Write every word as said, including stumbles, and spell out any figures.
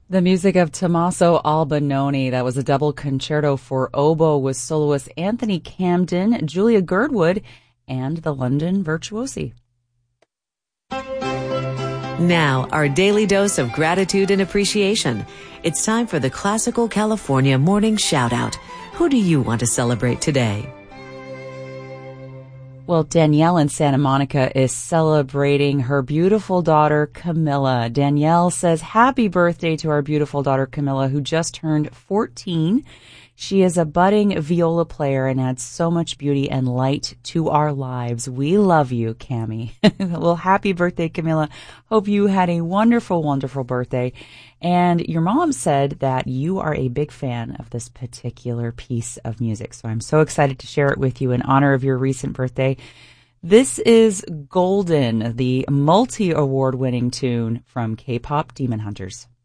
The music of Tommaso Albinoni. That was a double concerto for oboe with soloist Anthony Camden, Julia Girdwood, and the London Virtuosi. Now, our daily dose of gratitude and appreciation. It's time for the Classical California Morning Shoutout. Who do you want to celebrate today? Well, Danielle in Santa Monica is celebrating her beautiful daughter, Camilla. Danielle says, happy birthday to our beautiful daughter, Camilla, who just turned fourteen. She is a budding viola player and adds so much beauty and light to our lives. We love you, Cammie. Well, happy birthday, Camilla. Hope you had a wonderful, wonderful birthday. And your mom said that you are a big fan of this particular piece of music. So I'm so excited to share it with you in honor of your recent birthday. This is Golden, the multi-award winning tune from K-pop Demon Hunters.